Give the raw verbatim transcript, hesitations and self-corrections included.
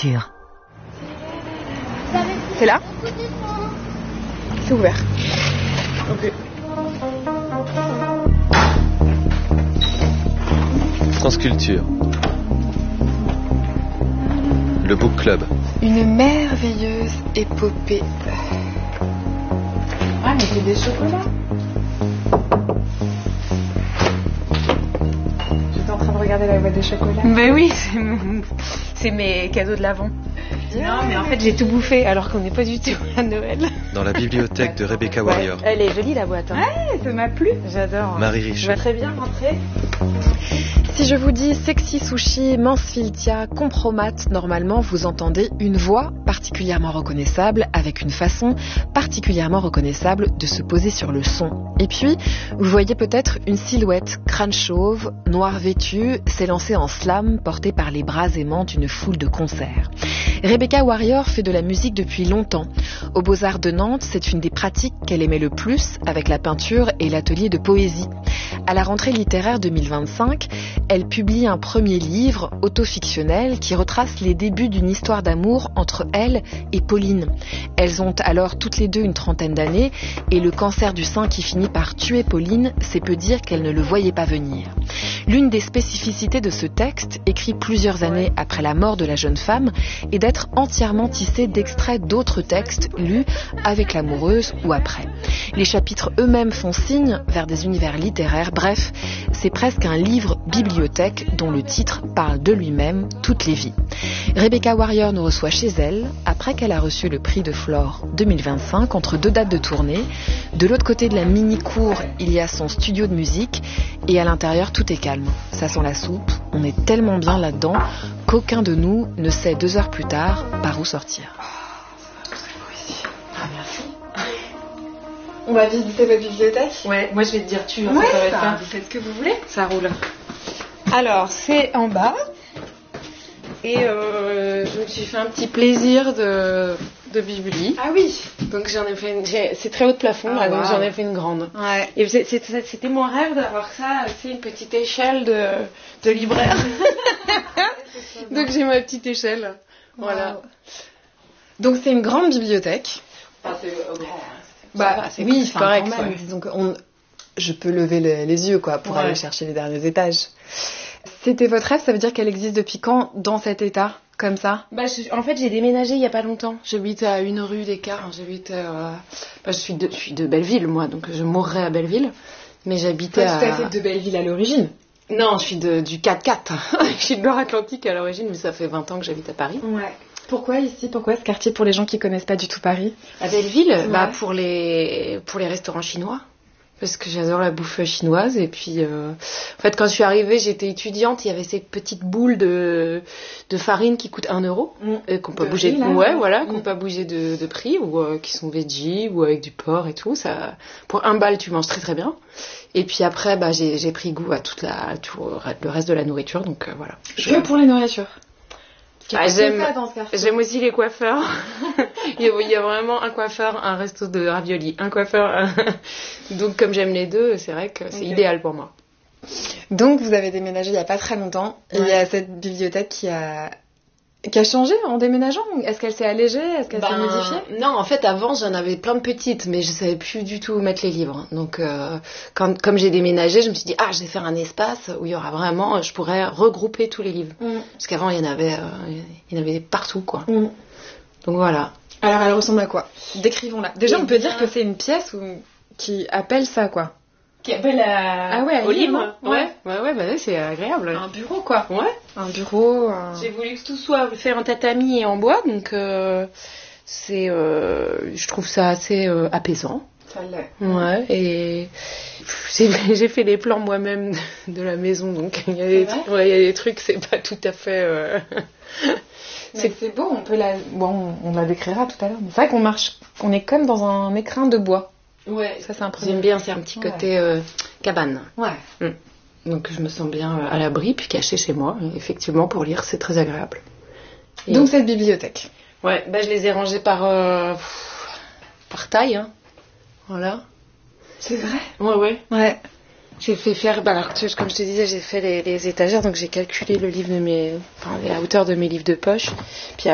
Culture. C'est là ? C'est ouvert. Ok. France Culture. Le Book Club. Une merveilleuse épopée. Ah, mais c'est des chocolats. J'étais en train de regarder la boîte de chocolat. Ben oui, c'est, mon... c'est mes cadeaux de l'avant. Non, mais en fait, j'ai tout bouffé alors qu'on n'est pas du tout à Noël. Dans la bibliothèque de Rebecca Warrior. Ouais, elle est jolie la boîte. Hein. Ouais, ça m'a plu. J'adore. Marie Riche. Je vais très bien rentrer. Si je vous dis sexy sushi, mansfieldia, compromat, normalement vous entendez une voix particulièrement reconnaissable avec une façon particulièrement reconnaissable de se poser sur le son. Et puis, vous voyez peut-être une silhouette crâne chauve, noir vêtu, s'élancer en slam portée par les bras aimants d'une foule de concerts. Rebecca Warrior fait de la musique depuis longtemps. Aux Beaux-Arts de Nantes, c'est une des pratiques qu'elle aimait le plus avec la peinture et l'atelier de poésie. À la rentrée littéraire deux mille vingt-cinq, elle publie un premier livre autofictionnel qui retrace les débuts d'une histoire d'amour entre elle et Pauline. Elles ont alors toutes les deux une trentaine d'années et le cancer du sein qui finit par tuer Pauline, c'est peu dire qu'elle ne le voyait pas venir. L'une des spécificités de ce texte, écrit plusieurs années après la mort de la jeune femme, est d'être entièrement tissé d'extraits d'autres textes lus avec l'amoureuse ou après. Les chapitres eux-mêmes font signe vers des univers littéraires. Bref, c'est presque un livre bibliothèque dont le titre parle de lui-même, toutes les vies. Rebecca Warrior nous reçoit chez elle après qu'elle a reçu le prix de Flore deux mille vingt-cinq entre deux dates de tournée. De l'autre côté de la mini-cour, il y a son studio de musique et à l'intérieur tout est calme. Ça sent la soupe, on est tellement bien là-dedans qu'aucun de nous ne sait deux heures plus tard par où sortir. Ah, merci. On va visiter votre bibliothèque ? Ouais, moi je vais te dire tu. Ouais, ça, ça va vous faites ce que vous voulez. Ça roule. Alors, c'est en bas. Et euh, je me suis fait un petit plaisir de, de bibli. Ah oui. Donc j'en ai fait une, j'ai, c'est très haut de plafond, ah, là, wow. donc j'en ai fait une grande. Ouais. Et c'est, c'est, c'était mon rêve d'avoir ça, c'est une petite échelle de, de libraire. Donc j'ai ma petite échelle. Wow. Voilà. Donc c'est une grande bibliothèque. Enfin, c'est euh, grand. Hein. Bah va, c'est oui, c'est correct. Quand même, Ouais. disons que on, je peux lever le, les yeux quoi pour ouais. aller chercher les derniers étages. C'était votre rêve, ça veut dire qu'elle existe depuis quand dans cet état, comme ça ? Bah, je, en fait, j'ai déménagé il y a pas longtemps. J'habite à une rue d'écart. J'habite, euh, bah, je suis de, je suis de Belleville, moi, donc je mourrais à Belleville. Mais j'habitais pas à. tout à fait de Belleville à l'origine. Non, je suis de, du quatre quatre. Je suis de Loire-Atlantique à l'origine, mais ça fait vingt ans que j'habite à Paris. Ouais. Pourquoi ici ? Pourquoi ce quartier pour les gens qui connaissent pas du tout Paris ? À Belleville, ouais. bah pour les pour les restaurants chinois. Parce que j'adore la bouffe chinoise. Et puis, euh, en fait, quand je suis arrivée, j'étais étudiante. Il y avait ces petites boules de, de farine qui coûtent un euro. Mmh. Et qu'on peut de bouger riz, là, ouais, ouais. voilà, mmh. qu'on peut bouger de, de prix. Ou euh, qui sont veggie, ou avec du porc et tout. Ça, pour un bal, tu manges très très bien. Et puis après, bah, j'ai, j'ai pris goût à toute la, tout le reste de la nourriture. Donc, euh, voilà. Je... Que pour la nourriture. Ah, j'aime, j'aime aussi les coiffeurs. il, y a, il y a vraiment un coiffeur, un resto de raviolis, un coiffeur. Un... Donc comme j'aime les deux, c'est vrai que c'est okay. idéal pour moi. Donc vous avez déménagé il n'y a pas très longtemps. Ouais. Il y a cette bibliothèque qui a... qui a changé en déménageant. Est-ce qu'elle s'est allégée ? Est-ce qu'elle ben, s'est modifiée ? Non, en fait avant j'en avais plein de petites, mais je savais plus du tout où mettre les livres. Donc euh, quand, comme j'ai déménagé, je me suis dit ah je vais faire un espace où il y aura vraiment, je pourrais regrouper tous les livres. Mm. Parce qu'avant il y en avait, euh, il y en avait partout quoi. Mm. Donc voilà. Alors elle ressemble à quoi ? Décrivons-la. Déjà Et on peut bien... dire que c'est une pièce où... qui appelle ça quoi. Qui appelle à... ah ouais, au livre. Ouais, ouais, ouais, ouais bah, c'est agréable. Un bureau quoi. Ouais. Un bureau. Un... J'ai voulu que tout soit fait en tatami et en bois, donc euh, c'est, euh, je trouve ça assez euh, apaisant. Ça l'est. Ouais, et j'ai, j'ai fait les plans moi-même de, de la maison, donc il y a des, trucs, ouais, il y a des trucs, c'est pas tout à fait. Euh... C'est... c'est beau, on peut la, bon, on la décrira tout à l'heure. Mais c'est vrai qu'on marche, on est comme dans un écrin de bois. Ouais, ça c'est un premier. J'aime bien, c'est un petit côté ouais. euh, cabane. Ouais. Mm. Donc je me sens bien à l'abri, puis cachée chez moi. Et effectivement, pour lire, c'est très agréable. Et donc cette bibliothèque. Ouais, bah je les ai rangées par euh, par taille, hein. Voilà. C'est vrai. Ouais, ouais. Ouais. J'ai fait faire, bah alors comme je te disais, j'ai fait les, les étagères, donc j'ai calculé le livre de mes, enfin la hauteur de mes livres de poche. Puis